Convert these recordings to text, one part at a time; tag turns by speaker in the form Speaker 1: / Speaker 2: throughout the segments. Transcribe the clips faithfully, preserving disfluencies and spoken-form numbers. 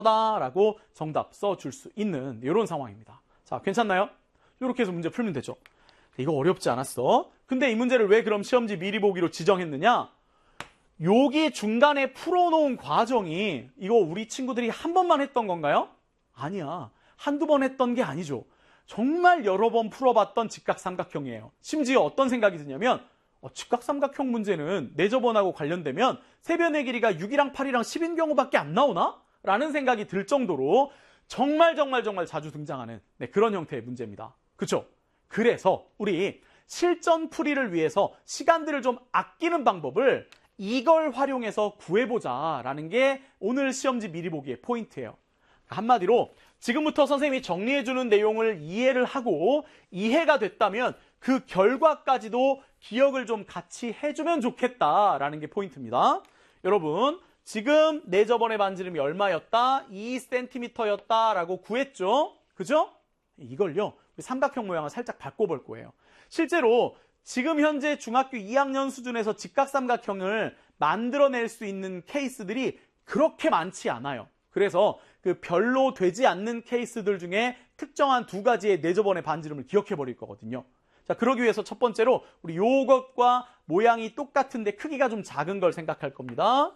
Speaker 1: 라고 정답 써줄 수 있는 이런 상황입니다. 자, 괜찮나요? 이렇게 해서 문제 풀면 되죠. 이거 어렵지 않았어. 근데 이 문제를 왜 그럼 시험지 미리 보기로 지정했느냐? 여기 중간에 풀어놓은 과정이 이거 우리 친구들이 한 번만 했던 건가요? 아니야. 한두 번 했던 게 아니죠. 정말 여러 번 풀어봤던 직각삼각형이에요. 심지어 어떤 생각이 드냐면 어, 직각삼각형 문제는 내저번하고 관련되면 세변의 길이가 육이랑 팔이랑 십인 경우밖에 안 나오나? 라는 생각이 들 정도로 정말 정말 정말 자주 등장하는 네, 그런 형태의 문제입니다. 그렇죠? 그래서 우리 실전 풀이를 위해서 시간들을 좀 아끼는 방법을 이걸 활용해서 구해보자라는 게 오늘 시험지 미리 보기의 포인트예요. 한마디로 지금부터 선생님이 정리해주는 내용을 이해를 하고 이해가 됐다면 그 결과까지도 기억을 좀 같이 해주면 좋겠다라는 게 포인트입니다. 여러분, 지금 내저번의 반지름이 얼마였다? 이 센티미터였다라고 구했죠? 그죠? 이걸요, 삼각형 모양을 살짝 바꿔볼 거예요. 실제로 지금 현재 중학교 이 학년 수준에서 직각삼각형을 만들어낼 수 있는 케이스들이 그렇게 많지 않아요. 그래서 그 별로 되지 않는 케이스들 중에 특정한 두 가지의 내저번의 반지름을 기억해 버릴 거거든요. 자, 그러기 위해서 첫 번째로 우리 요것과 모양이 똑같은데 크기가 좀 작은 걸 생각할 겁니다.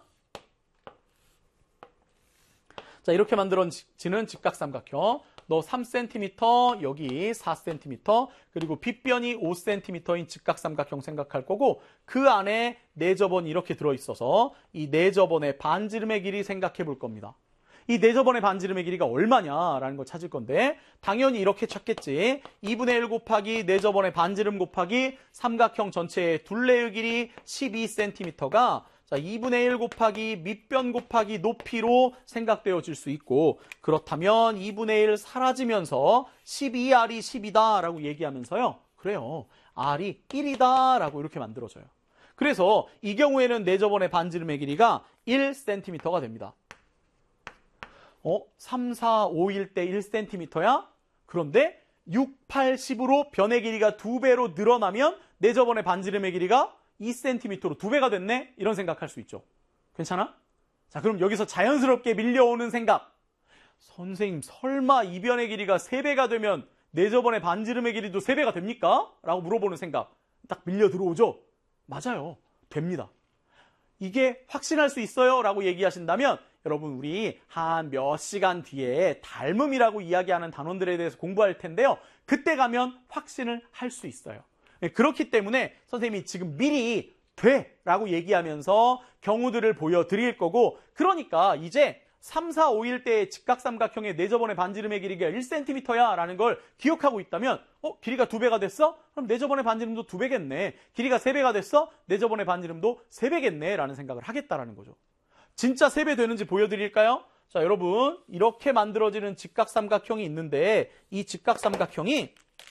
Speaker 1: 자, 이렇게 만들어지는 직각삼각형. 너 삼 센티미터, 여기 사 센티미터, 그리고 빗변이 오 센티미터인 직각삼각형 생각할 거고 그 안에 내저번이 이렇게 들어있어서 이 내저번의 반지름의 길이 생각해 볼 겁니다. 이 내저번의 반지름의 길이가 얼마냐라는 걸 찾을 건데 당연히 이렇게 찾겠지. 이분의 일 곱하기 내저번의 반지름 곱하기 삼각형 전체의 둘레의 길이 십이 센티미터가 자, 이분의 일 곱하기 밑변 곱하기 높이로 생각되어질 수 있고 그렇다면 이분의 일 사라지면서 십이 알이 십이다 라고 얘기하면서요. 그래요. R이 일이다 라고 이렇게 만들어져요. 그래서 이 경우에는 내저번의 반지름의 길이가 일 센티미터가 됩니다. 어? 삼, 사, 오일 때 일 센티미터야? 그런데 육, 팔, 십으로 변의 길이가 두 배로 늘어나면 내저번의 반지름의 길이가 이 센티미터로 두 배가 됐네? 이런 생각할 수 있죠. 괜찮아? 자, 그럼 여기서 자연스럽게 밀려오는 생각. 선생님, 설마 이 변의 길이가 세 배가 되면 내저번의 반지름의 길이도 세 배가 됩니까? 라고 물어보는 생각. 딱 밀려 들어오죠? 맞아요. 됩니다. 이게 확신할 수 있어요? 라고 얘기하신다면 여러분, 우리 한 몇 시간 뒤에 닮음이라고 이야기하는 단원들에 대해서 공부할 텐데요. 그때 가면 확신을 할 수 있어요. 그렇기 때문에 선생님이 지금 미리 돼! 라고 얘기하면서 경우들을 보여드릴 거고 그러니까 이제 삼, 사, 오일 때의 직각삼각형의 내저번의 반지름의 길이가 일 센티미터야 라는 걸 기억하고 있다면 어? 길이가 두 배가 됐어? 그럼 내저번의 반지름도 두 배겠네. 길이가 세 배가 됐어? 내저번의 반지름도 세 배겠네 라는 생각을 하겠다라는 거죠. 진짜 세 배 되는지 보여드릴까요? 자, 여러분, 이렇게 만들어지는 직각삼각형이 있는데 이 직각삼각형이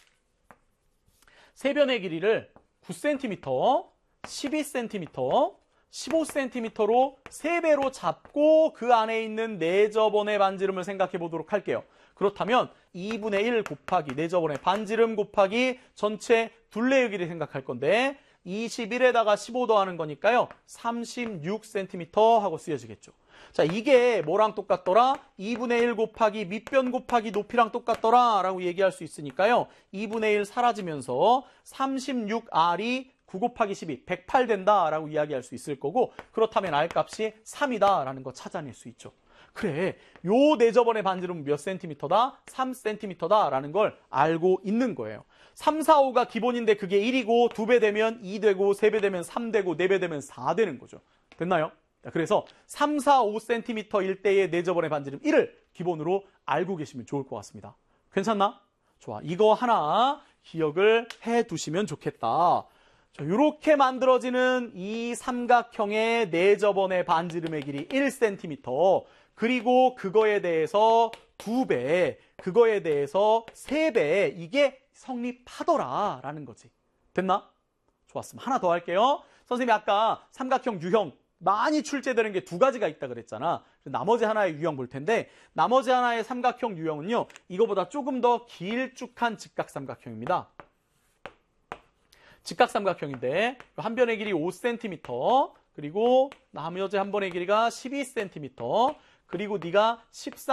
Speaker 1: 세 변의 길이를 구 센티미터, 십이 센티미터, 십오 센티미터로 세 배로 잡고 그 안에 있는 내저번의 반지름을 생각해 보도록 할게요. 그렇다면 이분의 일 곱하기 내저번의 반지름 곱하기 전체 둘레의 길이 생각할 건데 이십일에다가 십오 더하는 거니까요. 삼십육 센티미터 하고 쓰여지겠죠. 자, 이게 뭐랑 똑같더라? 이분의 일 곱하기 밑변 곱하기 높이랑 똑같더라 라고 얘기할 수 있으니까요. 이분의 일 사라지면서 삼십육 알이 구 곱하기 십이, 백팔 된다 라고 이야기할 수 있을 거고 그렇다면 R값이 삼이다 라는 거 찾아낼 수 있죠. 그래, 요 내저번의 반지름은 몇 센티미터다? 삼 센티미터다 라는 걸 알고 있는 거예요. 삼, 사, 오가 기본인데 그게 일이고 두 배 되면 이 되고 세 배 되면 삼 되고 네 배 되면 사 되는 거죠. 됐나요? 그래서 삼, 사, 오 센티미터일 때의 내저번의 반지름 일을 기본으로 알고 계시면 좋을 것 같습니다. 괜찮나? 좋아. 이거 하나 기억을 해 두시면 좋겠다. 자, 이렇게 만들어지는 이 삼각형의 내저번의 반지름의 길이 일 센티미터 그리고 그거에 대해서 두 배, 그거에 대해서 세 배 이게 성립하더라 라는 거지. 됐나? 좋았으면 하나 더 할게요. 선생님이 아까 삼각형 유형 많이 출제되는 게 두 가지가 있다 그랬잖아. 나머지 하나의 유형 볼 텐데 나머지 하나의 삼각형 유형은요. 이거보다 조금 더 길쭉한 직각삼각형입니다. 직각삼각형인데 한 변의 길이 오 센티미터 그리고 나머지 한 변의 길이가 십이 센티미터 그리고 네가 십삼